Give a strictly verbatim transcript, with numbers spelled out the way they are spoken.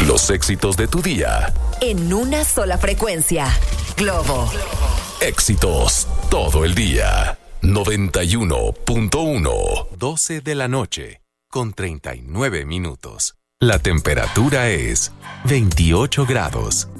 Los éxitos de tu día. En una sola frecuencia. Globo. Éxitos todo el día. noventa y uno punto uno. doce de la noche, con treinta y nueve minutos. La temperatura es veintiocho grados.